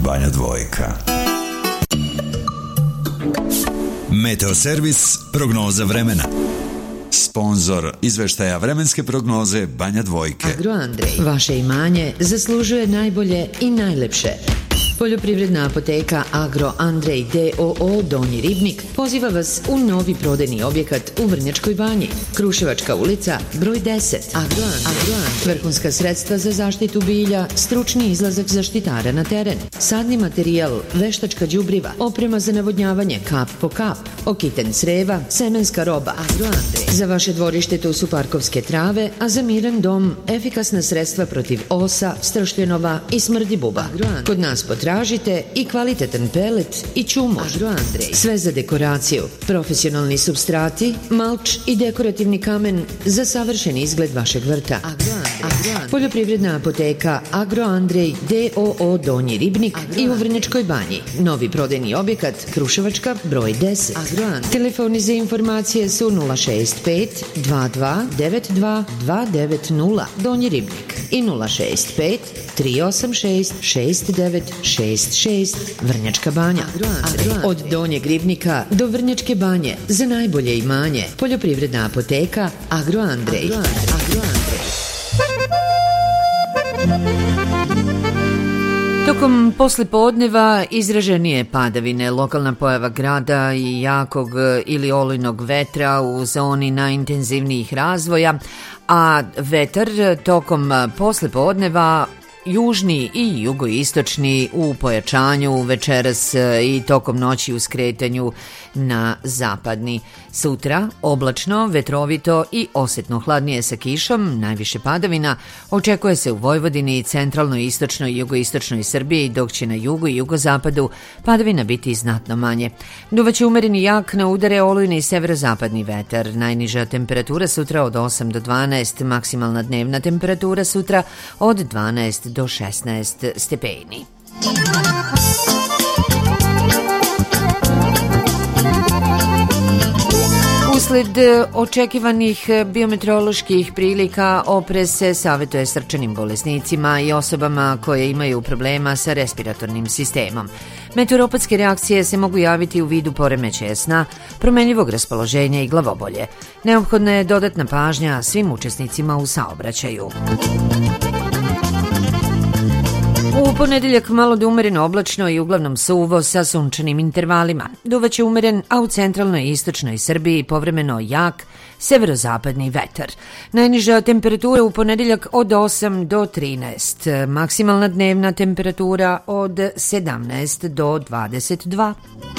Banja Dvojka. Meteoservis prognoza vremena. Sponzor izveštaja vremenske prognoze Banja Dvojke. Agro Andrej, vaše imanje zaslužuje najbolje i najlepše. Poljoprivredna apoteka Agro Andrej D.O.O. Donji Ribnik poziva vas u novi prodajni objekat u Vrnjačkoj Banji. Kruševačka ulica, broj 10. Agro Andrej. Vrhunska sredstva za zaštitu bilja, stručni izlazak zaštitara na teren, sadni materijal, veštačka đubriva, oprema za navodnjavanje kap po kap, okiten creva, semenska roba. Agro Andrej. Za vaše dvorište tu su parkovske trave, a za miran dom efikasna sredstva protiv osa, stršljenova i smrdi buba. Kod nas tražite i kvalitetan pelet i čumur. Agro Andrej. Sve za dekoraciju, profesionalni supstrati, malč i dekorativni kamen za savršen izgled vašeg vrta. Agro Andrej. Poljoprivredna apoteka Agro Andrej D.O.O. Donji Ribnik i u Vrnjačkoj Banji. Novi prodajni objekat Kruševačka broj 10. Agro Andrej. Telefoni za informacije su 065 22 92 290 Donji Ribnik i 065 386 6966 Vrnjačka Banja. Od Donjeg Ribnika do Vrnjačke Banje za najbolje imanje. Poljoprivredna apoteka Agro Andrej. Tokom poslepodneva izraženije padavine, lokalna pojava grada i jakog ili olujnog vetra u zoni najintenzivnijih razvoja, a vetar tokom poslepodneva južni i jugoistočni u pojačanju večeras i tokom noći u skretanju na zapadni. Sutra oblačno, vetrovito i osetno hladnije sa kišom, najviše padavina očekuje se u Vojvodini, centralnoj, istočnoj i jugoistočnoj Srbiji, dok će na jugu i jugozapadu padavina biti znatno manje. Duvaće umereni jak na udare olujni i severozapadni vetar. Najniža temperatura sutra od 8 do 12, maksimalna dnevna temperatura sutra od 12 do 16 stepeni. Usled očekivanih biometeoroloških prilika oprez se savjetuje srčanim bolesnicima i osobama koje imaju problema sa respiratornim sistemom. Meteoropatske reakcije se mogu javiti u vidu poremećaja sna, promenljivog raspoloženja i glavobolje. Neophodna je dodatna pažnja svim učesnicima u saobraćaju. U ponedeljak malo da umereno oblačno i uglavnom suvo sa sunčanim intervalima. Duvaće umeren, a u centralnoj i istočnoj Srbiji povremeno jak severozapadni vetar. Najniža temperatura u ponedeljak od 8 do 13, maksimalna dnevna temperatura od 17 do 22.